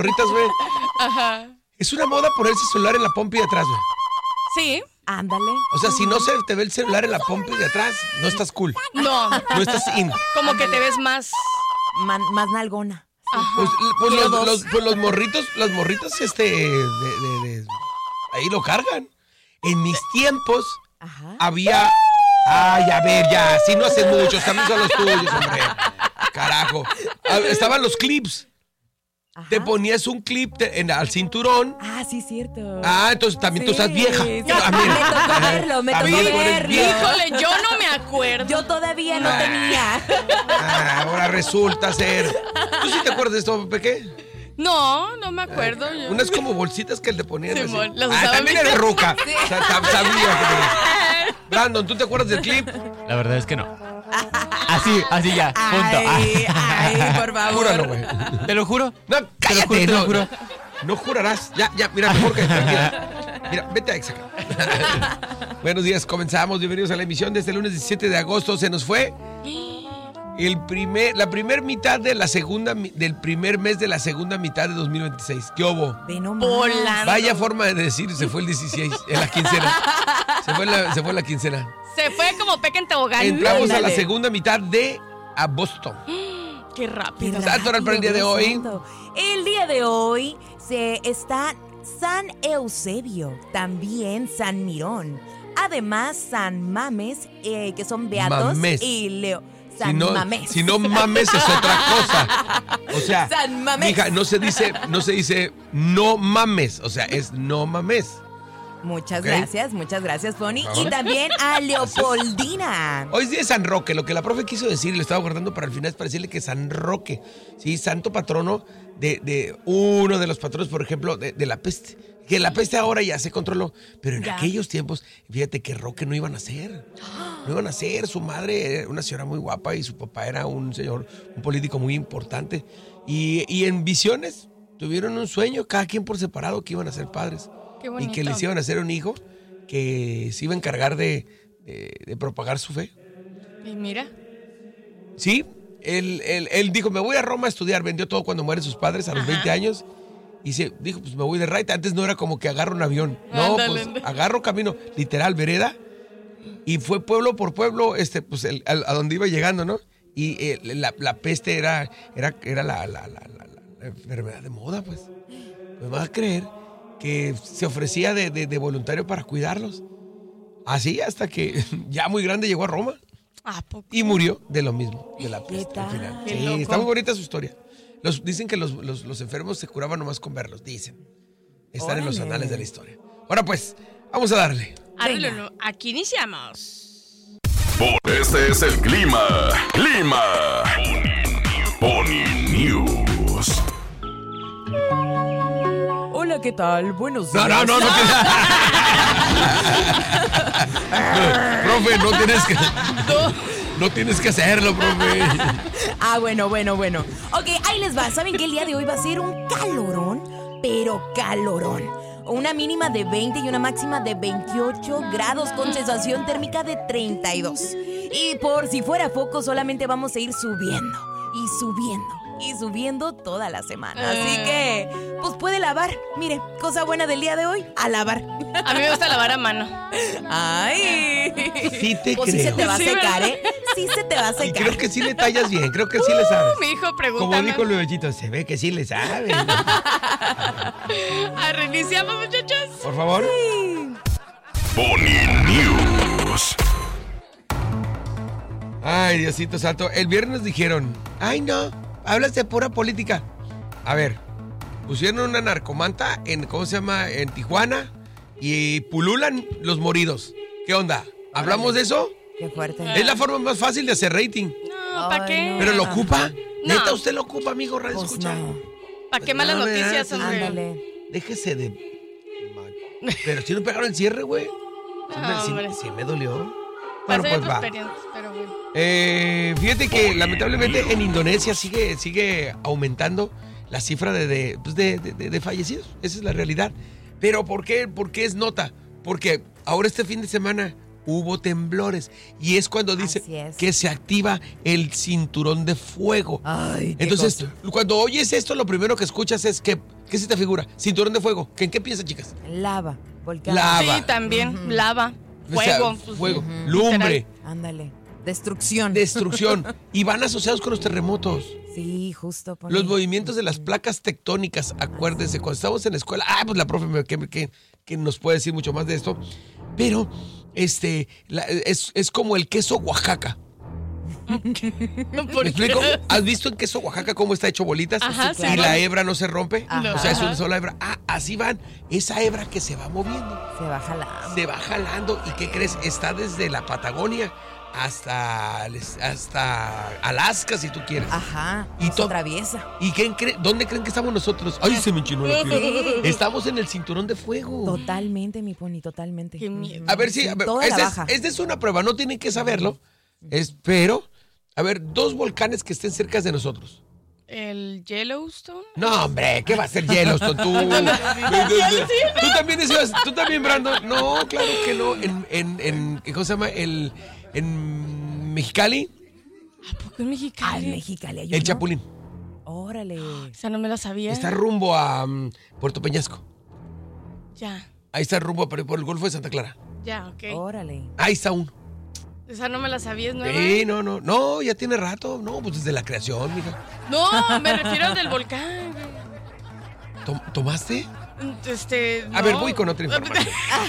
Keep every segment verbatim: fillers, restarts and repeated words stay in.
morritas, güey. Ajá. Es una moda ponerse el celular en la pompi de atrás, güey. Sí. Ándale. O sea, si no se te ve el celular en la pompi de atrás, no estás cool. No. No estás in. Como que te ves más... Man- más nalgona. Ajá. Pues, pues Quiero los, dos. los- pues los morritos, las morritas, este, de, de- de- ahí lo cargan. En mis tiempos Ajá. había... Ay, a ver, ya, si no haces muchos, también son los tuyos, hombre. Carajo. Ah, estaban los clips. Ajá. Te ponías un clip te- en, al cinturón. Ah, sí, cierto. Ah, entonces también tú Sí, estás vieja. sí. También. Me tocó verlo, me También tocó tú eres verlo. vieja. Híjole, yo no me acuerdo. Yo todavía no Ah. tenía. Ah, ahora resulta ser. ¿Tú sí te acuerdas de esto, Peque? No, no me acuerdo. Yo. Unas como bolsitas que le ponían así. Simón, las Ah, usaba también bien. eres ruca. O sea, sab- sabía que- Brandon, ¿tú te acuerdas del clip? La verdad es que no. Así, así ya, punto. Ay, ay, por favor. Júralo, güey. Te lo juro. No, Te lo cállate, juro, te no, lo juro. no jurarás. Ya, ya, mira, mejor que tranquila. Mira, vete a Exaca. Buenos días, comenzamos. Bienvenidos a la emisión de este lunes diecisiete de agosto. Se nos fue el primer, la primera mitad de la segunda, mi- del primer mes de la segunda mitad de dos mil veintiséis. ¿Qué hubo? Ve nomás. Volando. Vaya forma de decir, se fue el dieciséis, en la quincena. Se fue la, se fue la quincena. Se fue como peca en tobogán. Entramos a la Ándale. segunda mitad de agosto. Qué rápido. Qué Santo para el día de rápido, hoy. santo. El día de hoy se está San Eusebio, también San Mirón. Además, San Mames, eh, que son beatos, Mamés. y Leo. San Si no, Mamés. si no mames es otra cosa. O sea, San Mamés. mija, no se dice, no se dice no mames, o sea, es no mames. Muchas Ok. gracias, muchas gracias, Pony. Por Y favor. también a Leopoldina. Hoy es día de San Roque, lo que la profe quiso decir, lo estaba guardando para el final, es para decirle que San Roque, sí, santo patrono de, de uno de los patronos, por ejemplo, de, de la peste. Que la peste ahora ya se controló, pero en Ya. aquellos tiempos, fíjate que Roque no iban a ser. No iban a ser, su madre era una señora muy guapa y su papá era un señor, un político muy importante. Y, y en visiones tuvieron un sueño, cada quien por separado, que iban a ser padres. Qué Y bonito. que les iban a hacer un hijo que se iba a encargar de, de- de propagar su fe. Y mira. Sí, él, él- él dijo, me voy a Roma a estudiar, vendió todo cuando mueren sus padres a los Ajá. veinte años. Y se dijo, pues me voy de raite. Antes no era como que agarro un avión. No, Ándale, pues ándale. agarro camino, literal, vereda. Y fue pueblo por pueblo, este, pues el- a, a donde iba llegando, ¿no? Y eh, la, la peste era, era, era la, la- la- la- la- la enfermedad de moda, pues. Me vas a creer que se ofrecía de, de- de voluntario para cuidarlos. Así hasta que ya muy grande llegó a Roma. ¿A poco? Y murió de lo mismo, de la ¿Qué peste al tal? final. Qué Sí, loco. está muy bonita su historia. Los, dicen que los, los- los enfermos se curaban nomás con verlos, dicen. Están en los Órale. anales de la historia. Ahora pues, vamos a darle. Arre, Venga. Lulu, aquí iniciamos. Por este es el clima. Clima. Pony News. Hola, ¿qué tal? Buenos No, días. no, no, no. que- profe, no tienes que... No tienes que hacerlo, profe. Ah, bueno, bueno, bueno. Ok, ahí les va. ¿Saben que el día de hoy va a ser un calorón? Pero calorón. Una mínima de veinte y una máxima de veintiocho grados con sensación térmica de treinta y dos. Y por si fuera poco, solamente vamos a ir subiendo y subiendo y subiendo toda la semana. Así que, pues puede lavar. Mire, cosa buena del día de hoy, a lavar. A mí me gusta lavar a mano. Ay. Sí te Pues sí se creo. te va a Sí, secar, ¿verdad? ¿eh? Sí se te va a Y secar. creo que sí le tallas bien, creo que sí le sabes. Mi hijo pregunta. Como dijo Luechito, se ve que sí le sabe. A reiniciamos, muchachos. Por favor. Pony News. Ay, Diosito santo. El viernes dijeron, ay no, hablas de pura política. A ver, pusieron una narcomanta en, ¿cómo se llama? En Tijuana y pululan los moridos. ¿Qué onda? ¿Hablamos de eso? Qué fuerte. Es la forma más fácil de hacer rating. No, ¿para Ay, qué? no. ¿Pero lo ocupa? No. ¿Neta usted lo ocupa, amigo? Radio Pues escucha. no. ¿Para qué malas No, noticias, ¿verdad? hombre? Ándale. Déjese de... Pero si no pegaron el cierre, güey. Sí, me- sí- hombre. sí me dolió. Pasé Bueno, pues otros va. periodos, pero bueno. Eh, fíjate que lamentablemente en Indonesia sigue, sigue aumentando la cifra de, de, pues, de- de- de- de fallecidos. Esa es la realidad. Pero ¿por qué, ¿por qué es nota? Porque ahora este fin de semana hubo temblores. Y es cuando dice Así es. que se activa el cinturón de fuego. Ay, qué Entonces, cosa. cuando oyes esto, lo primero que escuchas es que, ¿qué se te figura? Cinturón de fuego. ¿En qué piensas, chicas? Lava, volcán. Lava. Sí, también. Lava. O sea, Fuego. pues, fuego, ujú, lumbre, literal. Ándale. Destrucción. destrucción. Y van asociados con los terremotos. Sí, justo. Poli. Los movimientos de las placas tectónicas, acuérdense, cuando estábamos en la escuela, ah, pues la profe me- que, que- que nos puede decir mucho más de esto, pero este la- es, es como el queso Oaxaca. ¿Me ¿Por qué? explico? ¿Has visto en queso Oaxaca cómo está hecho bolitas? Ajá, Y sí. la hebra no se rompe. Ajá. O sea, es una Ajá. sola hebra. Ah, así van. Esa hebra que se va moviendo, Se baja la... se va jalando. ¿Y qué crees? Está desde la Patagonia hasta, hasta Alaska, si tú quieres. Ajá. Y Y to- atraviesa. ¿Y quién cree? ¿Dónde creen que estamos nosotros? Ay, se me enchinó la piel. Estamos en el cinturón de fuego. Totalmente, mi pony, totalmente. Qué miedo. A ver si, a ver, Toda la esta, baja. es, esta es una prueba, no tienen que saberlo. Es, pero, a ver, dos volcanes que estén cerca de nosotros. El Yellowstone. No, hombre, ¿qué va a ser Yellowstone? Tú, tú también decías, tú también, Brandon. No, claro que no. En, en, en ¿cómo se llama? El, en Mexicali, ¿A poco en Al Mexicali? Mexicali hay el uno. Chapulín. Órale. Esa no me la sabía. Está rumbo a mm, Puerto Peñasco. Ya, Ahí está rumbo a- por el Golfo de Santa Clara. ya, ok. Órale. Ahí está uno. Esa no me la sabía, ¿es nueva? Sí, no, no, no, ya tiene rato. No, pues desde la creación, mija. No, me refiero al del volcán. güey. ¿Tom- ¿Tomaste? Este. A no. ver, voy con otra información.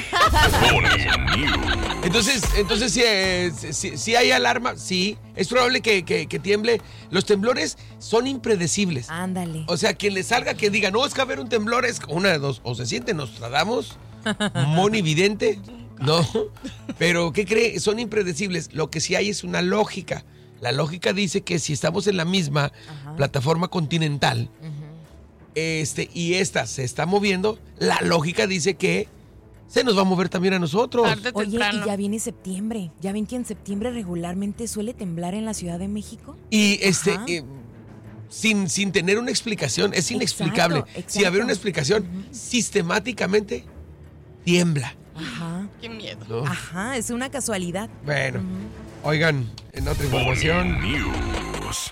Pony News. Entonces, entonces si, eh, si- si hay alarma, sí. Es probable que, que- que tiemble. Los temblores son impredecibles. Ándale. O sea, quien le salga que diga, no, es que va a haber un temblor, es una de dos. O se siente Nostradamus, monividente, no. Pero, ¿qué cree? Son impredecibles. Lo que sí hay es una lógica. La lógica dice que si estamos en la misma Ajá. plataforma continental, este, y esta se está moviendo, la lógica dice que se nos va a mover también a nosotros. Tarde o Oye, temprano. y ya viene septiembre. ¿Ya ven que en septiembre regularmente suele temblar en la Ciudad de México? Y este, Ajá. eh, sin, sin tener una explicación, es inexplicable. Exacto, Si haber una exacto. explicación, sistemáticamente tiembla. Ajá. Qué miedo. ¿no? Ajá, es una casualidad. Bueno, oigan, en otra información, Pony News.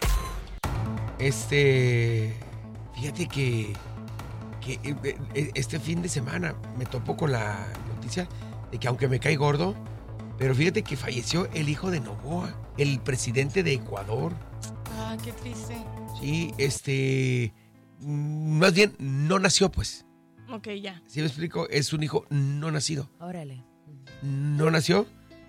este, fíjate que, que eh, eh, este fin de semana me topo con la noticia de que aunque me cae gordo, pero fíjate que falleció el hijo de Noboa, el presidente de Ecuador. Ah, qué triste. Sí, este, mm, más bien no nació, pues. Ok, ya. ¿Sí me explico? Es un hijo no nacido. Órale. No nació.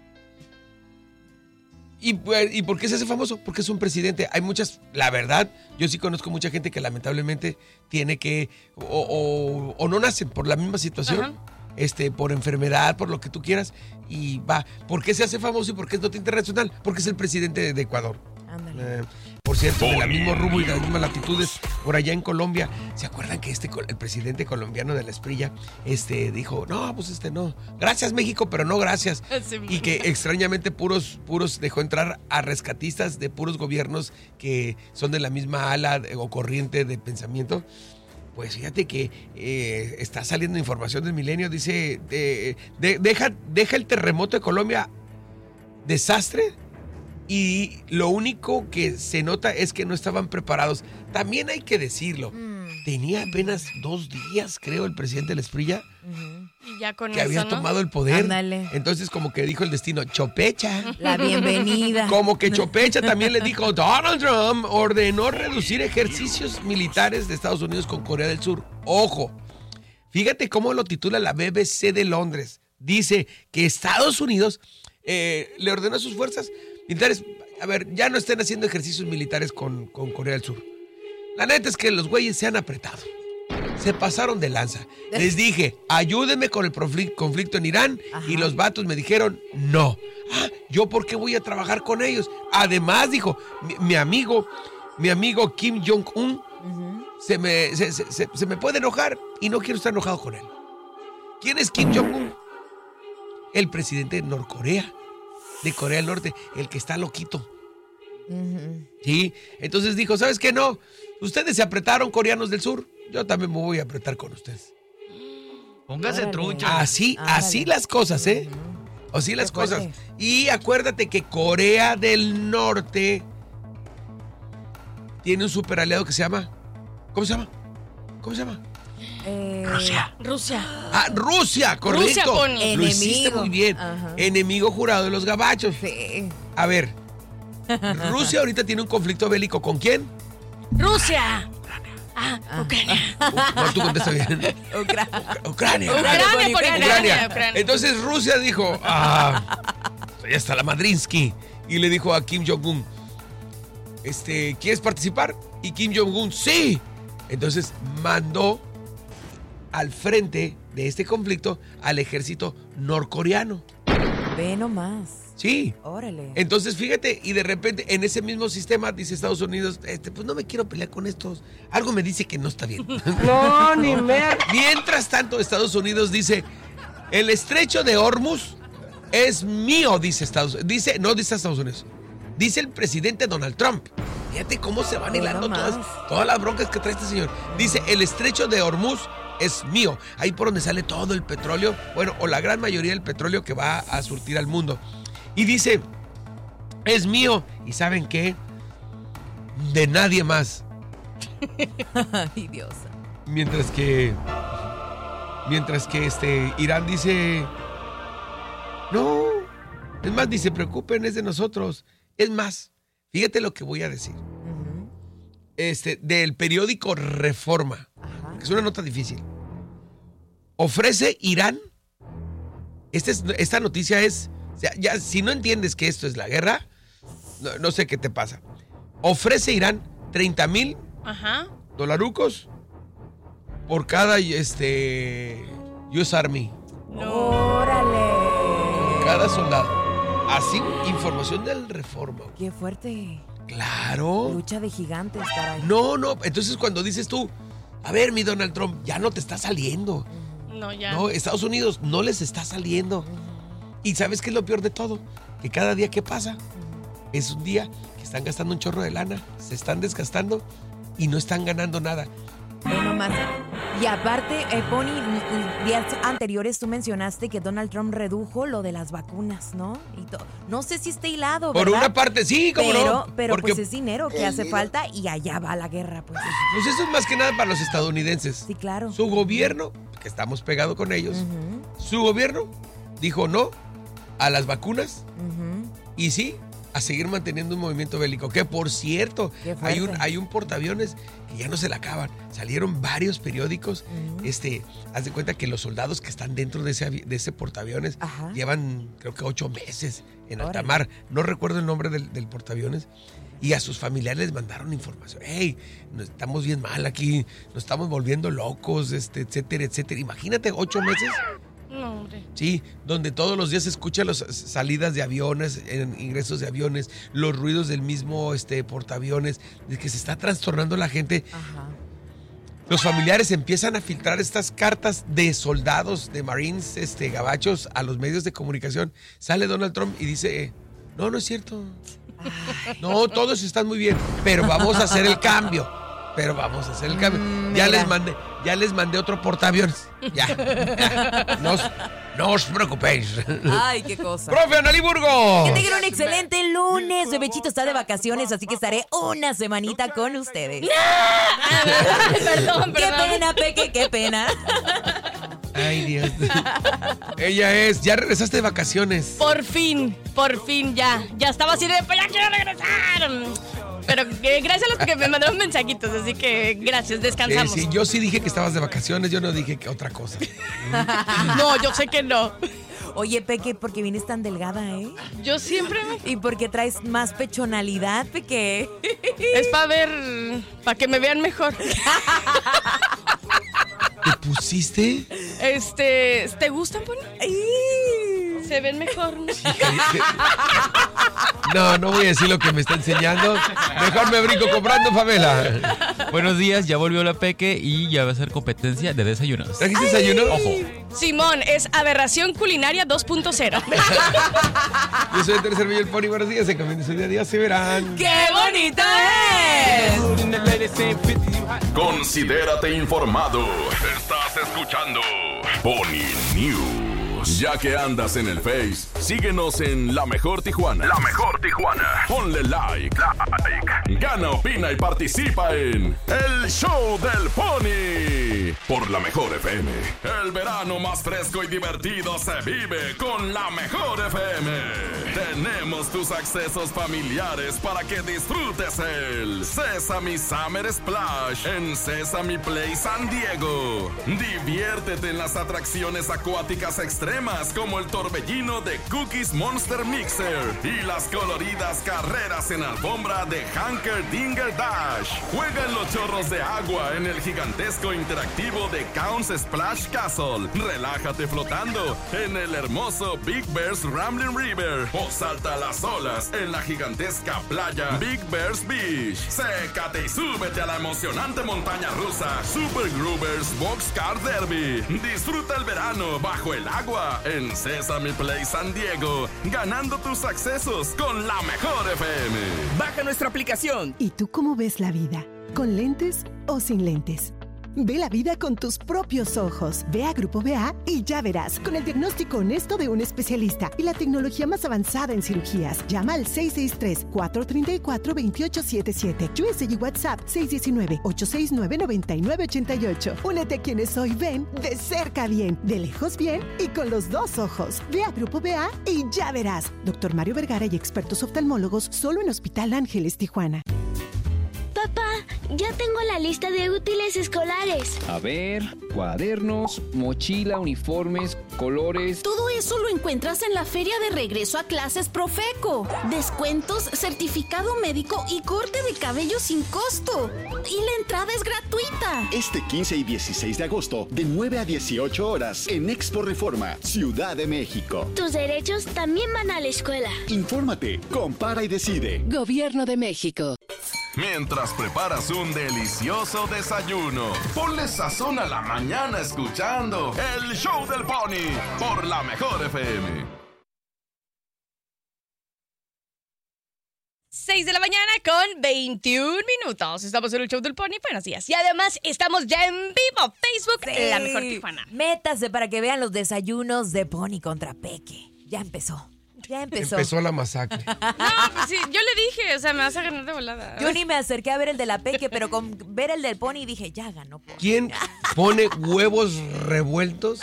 ¿Y, pues, ¿Y por qué se hace famoso? Porque es un presidente. Hay muchas, la verdad, yo sí conozco mucha gente que lamentablemente tiene que, o, o- o no nacen por la misma situación, Ajá. este, por enfermedad, por lo que tú quieras, y va. ¿Por qué se hace famoso y por qué es nota internacional? Porque es el presidente de, de Ecuador. Ándale. Eh, por cierto, de la misma rumbo y de las mismas latitudes, por allá en Colombia, ¿se acuerdan que este col- el presidente colombiano de la Esprilla este, dijo, no, pues este no, gracias México, pero no gracias? Sí. Y que extrañamente puros, puros dejó entrar a rescatistas de puros gobiernos que son de la misma ala de- o corriente de pensamiento. Pues fíjate que eh, está saliendo información del milenio, dice, de- de- deja, deja el terremoto de Colombia desastre. Y lo único que se nota es que no estaban preparados. También hay que decirlo. Tenía apenas dos días, creo, el presidente de la Esprilla, Y ya con que eso, había ¿no? tomado el poder. Ándale. Entonces, como que dijo el destino, chopecha. La bienvenida. Como que chopecha también le dijo, Donald Trump ordenó reducir ejercicios militares de Estados Unidos con Corea del Sur. Ojo, fíjate cómo lo titula la B B C de Londres. Dice que Estados Unidos eh, le ordenó a sus fuerzas militares, a ver, ya no estén haciendo ejercicios militares con, con Corea del Sur. La neta es que los güeyes se han apretado. Se pasaron de lanza. Les dije, ayúdenme con el profli- conflicto en Irán. Ajá. Y los vatos me dijeron, no. Ah, ¿yo por qué voy a trabajar con ellos? Además, dijo, mi, mi amigo, mi amigo Kim Jong-un se, me, se, se- se- se me puede enojar y no quiero estar enojado con él. ¿Quién es Kim Jong-un? El presidente de Norcorea, de Corea del Norte, el que está loquito. Sí, entonces dijo, ¿sabes qué? No, ustedes se apretaron, coreanos del sur, yo también me voy a apretar con ustedes. Póngase Órale. trucha. Así, Ándale. así las cosas, ¿eh? Así las Qué fuerte. cosas. Y acuérdate que Corea del Norte tiene un super aliado que se llama... ¿Cómo se llama? ¿Cómo se llama? Eh, Rusia. Ah, Rusia, correcto. Rusia, Pony. Lo hiciste Enemigo. muy bien. Ajá. Enemigo jurado de los gabachos. Sí. A ver, Rusia ahorita tiene un conflicto bélico. ¿Con quién? Rusia. Ah, Ucrania. No, tú contesta bien. Ucra- Ucrania. Ucrania, Ucrania, Ucrania, Ucrania. Ucrania. Entonces Rusia dijo, ah, ya está la Madrinsky. Y le dijo a Kim Jong-un, este, ¿quieres participar? Y Kim Jong-un, sí. Entonces mandó al frente de este conflicto al ejército norcoreano. Ve nomás. Sí. Órale. Entonces, fíjate, y de repente en ese mismo sistema dice Estados Unidos, este, pues no me quiero pelear con estos. Algo me dice que no está bien. No, ni mer. Mientras tanto, Estados Unidos dice, el estrecho de Hormuz es mío, dice Estados Unidos. Dice, no dice Estados Unidos, dice el presidente Donald Trump. Fíjate cómo se van Ve hilando nomás. todas, todas las broncas que trae este señor. Dice, el estrecho de Hormuz es mío. Ahí por donde sale todo el petróleo, bueno, o la gran mayoría del petróleo que va a surtir al mundo. Y dice, es mío. ¿Y saben qué? De nadie más. Ay, Dios. Mientras que, mientras que este Irán dice, no, es más, ni se preocupen, es de nosotros. Es más, fíjate lo que voy a decir. Ujú. Este, del periódico Reforma, Ajá. que es una nota difícil. Ofrece Irán, esta, es- esta noticia es, o sea, ya, si no entiendes que esto es la guerra, no, no sé qué te pasa. Ofrece Irán treinta mil Ajá. dolarucos por cada este, U S Army, Órale. cada soldado. Así, información del Reforma. Qué fuerte. Claro. Lucha de gigantes, caray. No, no, entonces cuando dices tú, a ver, mi Donald Trump, ya no te está saliendo. No, ya. No, Estados Unidos no les está saliendo. Y ¿sabes qué es lo peor de todo? Que cada día que pasa es un día que están gastando un chorro de lana, se están desgastando y no están ganando nada. Ve nomás. Y aparte, eh, Pony, n- días anteriores tú mencionaste que Donald Trump redujo lo de las vacunas, ¿no? Y to- no sé si está hilado, Por ¿verdad? una parte, sí, cómo pero, no. pero Porque pues es dinero que hace falta y allá va la guerra, pues. pues eso es más que nada para los estadounidenses. Sí, claro. Su gobierno, que estamos pegados con ellos, Ujú, su gobierno dijo no a las vacunas ujú. y sí a seguir manteniendo un movimiento bélico. Que por cierto, Qué hay un, fuerte. hay un portaaviones que ya no se la acaban. Salieron varios periódicos. Ujú. Este, haz de cuenta que los soldados que están dentro de ese, avi- de ese portaaviones Ajá. llevan, creo que ocho meses en Órale. alta mar. No recuerdo el nombre del, del portaaviones. Y a sus familiares les mandaron información. Hey, nos estamos bien mal aquí, nos estamos volviendo locos, este, etcétera, etcétera. Imagínate ocho meses. No, hombre. Sí, donde todos los días se escuchan las salidas de aviones, en ingresos de aviones, los ruidos del mismo este, portaaviones, de que se está trastornando la gente. Ajá. Los familiares empiezan a filtrar estas cartas de soldados, de marines, este, gabachos, a los medios de comunicación. Sale Donald Trump y dice, no, no es cierto. No, todos están muy bien, pero vamos a hacer el cambio. Pero vamos a hacer el cambio. Mm, ya mira. les mandé, ya les mandé otro portaaviones. Ya, ya. No, os- no os preocupéis. Ay, qué cosa. ¡Profe Analí Burgos! Que tengan un excelente lunes. Bebechito está de vacaciones, así que estaré una semanita con ustedes. Perdón, Qué perdón. pena, Peque, qué pena. Ay, Dios. Ella es, ya regresaste de vacaciones. Por fin, por fin ya. Ya estaba así de, pues ya quiero regresar. Pero eh, gracias a los que me mandaron mensajitos, así que gracias, Sí, descansamos. sí, yo sí dije que estabas de vacaciones, yo no dije que otra cosa. No, yo sé que no. Oye, Peque, ¿por qué vienes tan delgada, eh? Yo siempre me... ¿Y por qué traes más pechonalidad, Peque? Es para ver, para que me vean mejor. ¿Te pusiste? Este, ¿te gustan, Pony? Se ven mejor, ¿no? No, no voy a decir lo que me está enseñando. Mejor me brinco comprando, Pamela. Buenos días, ya volvió la Peque y ya va a ser competencia de desayunos. ¿Trajiste desayuno? Ojo. Simón, es aberración culinaria dos punto cero. Yo soy el tercer Villa el Pony. Buenos días, en Camino su día a día se verán. ¡Qué bonito es! Considérate informado. Estás escuchando Pony News. News. Ya que andas en el Face, síguenos en La Mejor Tijuana. La Mejor Tijuana. Ponle like. Like. Gana, opina y participa en El Show del Pony. Por La Mejor F M. El verano más fresco y divertido se vive con La Mejor F M. Tenemos tus accesos familiares para que disfrutes el Sesame Summer Splash en Sesame Play San Diego. Diviértete en las atracciones acuáticas extremas como el torbellino de Cookies Monster Mixer y las coloridas carreras en alfombra de Hanker Dinger Dash. Juega en los chorros de agua en el gigantesco interactivo de Counts Splash Castle. Relájate flotando en el hermoso Big Bear's Rambling River o salta a las olas en la gigantesca playa Big Bear's Beach. Sécate y súbete a la emocionante montaña rusa Super Groovers Boxcar Derby. Disfruta el verano bajo el agua en Sesame Play San Diego, ganando tus accesos con La Mejor F M. Baja nuestra aplicación. ¿Y tú cómo ves la vida? ¿Con lentes o sin lentes? Ve la vida con tus propios ojos. Ve a Grupo B A y ya verás, con el diagnóstico honesto de un especialista y la tecnología más avanzada en cirugías. Llama al seis seis tres, cuatro tres cuatro, dos ocho siete siete. U S y WhatsApp seis uno nueve, ocho seis nueve, nueve nueve ocho ocho. Únete a quienes hoy ven de cerca bien, de lejos bien y con los dos ojos. Ve a Grupo B A y ya verás. Doctor Mario Vergara y expertos oftalmólogos solo en Hospital Ángeles, Tijuana. Papá, ya tengo la lista de útiles escolares. A ver, cuadernos, mochila, uniformes, colores. Todo eso lo encuentras en la Feria de Regreso a Clases Profeco. Descuentos, certificado médico y corte de cabello sin costo. Y la entrada es gratuita. Este quince y dieciséis de agosto, de nueve a dieciocho horas, en Expo Reforma, Ciudad de México. Tus derechos también van a la escuela. Infórmate, compara y decide. Gobierno de México. Mientras preparas un delicioso desayuno, ponle sazón a la mañana escuchando El Show del Pony por La Mejor F M. seis de la mañana con veintiún minutos. Estamos en El Show del Pony. Buenos días. Y además estamos ya en vivo. Facebook, Sí. La Mejor Tijuana. Métase para que vean los desayunos de Pony contra Peque. Ya empezó. Ya empezó. Empezó la masacre. No, pues sí, yo le dije, o sea, me vas a ganar de volada. Yo ni me acerqué a ver el de la Peque, pero con ver el del Pony dije, ya ganó Pony. ¿Quién pone huevos revueltos?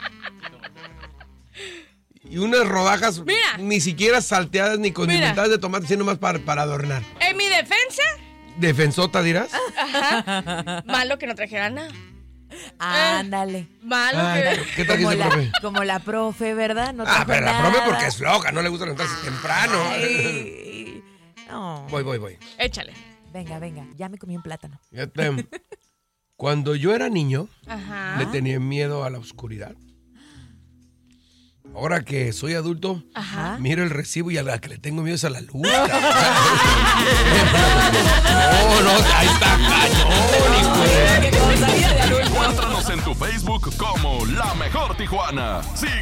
Y unas rodajas Mira. ni siquiera salteadas ni condimentadas de tomate, sino más para, para adornar. En mi defensa, ¿Defensota dirás? ajá, malo que no trajera nada. Ándale. Malo Ay, que... ¿qué tal que Como dice la, el profe? como la profe, ¿verdad? No Ah, trajo pero la nada. profe porque es floja, no le gusta levantarse temprano. Ay. No. Voy, voy, voy. Échale. Venga, venga. Ya me comí un plátano. Fíjate, cuando yo era niño, Ajá. le tenía miedo a la oscuridad. Ahora que soy adulto, Ajá. miro el recibo y a la que le tengo miedo es a la luz. No, no, ahí está cañón, hijo. Encuéntranos en tu Facebook como La Mejor Tijuana. Sí.